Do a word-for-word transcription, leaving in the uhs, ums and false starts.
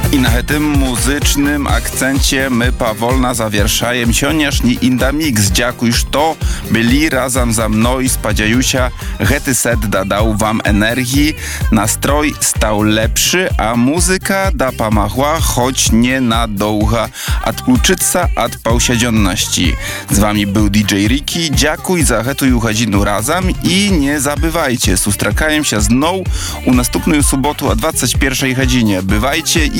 I na tym muzycznym akcencie my powolna zawierszajem sioniaszni Inda Mix. Dziękuję, że byli razem ze mną i spodziejusia, że set dodał wam energii, nastroj stał lepszy, a muzyka da pomagła, choć nie na długo odkluczyć się od pausiedzionności. Z wami był D J Ricky, dziękuję za tę godzinę razem i nie zabywajcie, sustrakajem się znowu u następną sobotę o dwudziestej pierwszej godzinie. Bywajcie i